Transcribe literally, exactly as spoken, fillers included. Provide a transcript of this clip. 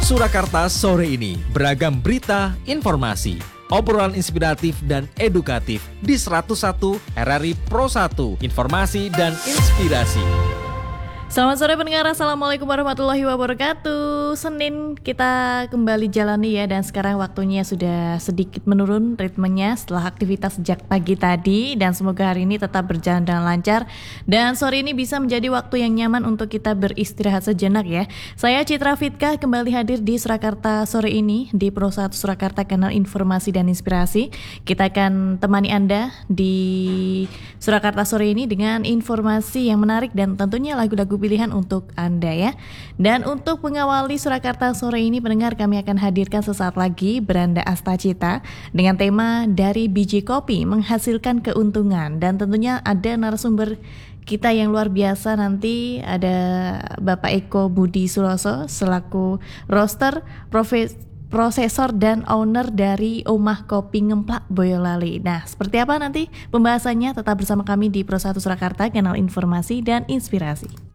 Surakarta sore ini, beragam berita, informasi, obrolan inspiratif dan edukatif di seratus satu R R I Pro satu, informasi dan inspirasi. Selamat sore pendengar, Assalamualaikum warahmatullahi wabarakatuh. Senin kita kembali jalani ya, dan sekarang waktunya sudah sedikit menurun ritmenya setelah aktivitas sejak pagi tadi. Dan semoga hari ini tetap berjalan dengan lancar, dan sore ini bisa menjadi waktu yang nyaman untuk kita beristirahat sejenak ya. Saya Citra Fitka kembali hadir di Surakarta sore ini di Pro satu Surakarta, kanal informasi dan inspirasi. Kita akan temani Anda di Surakarta sore ini dengan informasi yang menarik dan tentunya lagu-lagu pilihan untuk Anda ya. Dan untuk mengawali Surakarta sore ini pendengar, kami akan hadirkan sesaat lagi Beranda Astacita dengan tema Dari Biji Kopi Menghasilkan Keuntungan. Dan tentunya ada narasumber kita yang luar biasa, nanti ada Bapak Eko Budi Suroso selaku roaster, profes prosesor dan owner dari Omah Kopi Ngemplak Boyolali. Nah, seperti apa nanti pembahasannya? Tetap bersama kami di Pro satu Surakarta, kanal informasi dan inspirasi.